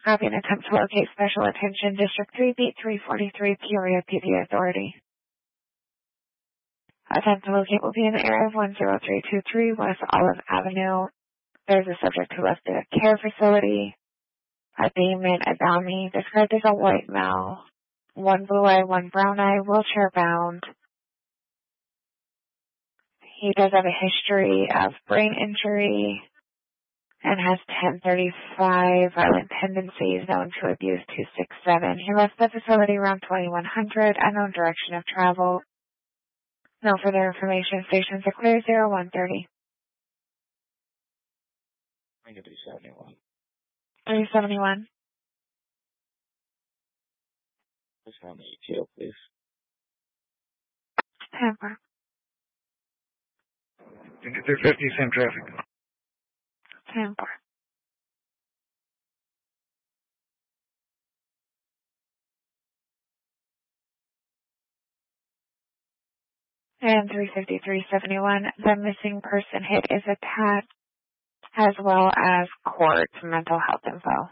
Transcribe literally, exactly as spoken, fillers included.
Copy and attempt to locate Special Attention District three Beat three forty-three Peoria P D Authority. Attempt to locate will be in the area of one zero three two three West Olive Avenue. There's a subject who left at a care facility. A Damon Adami, described as a white male. One blue eye, one brown eye, wheelchair bound. He does have a history of brain injury and has ten thirty-five violent tendencies known to abuse two sixty-seven. He left the facility around twenty-one hundred, unknown direction of travel. No further information. Stations are clear. zero one thirty. I can do seventy-one. three seventy-one. Just on the E T O, please. Tampa. three fifty, same traffic. Tampa. And three fifty-three seventy-one, the missing person hit is attached as well as court mental health info.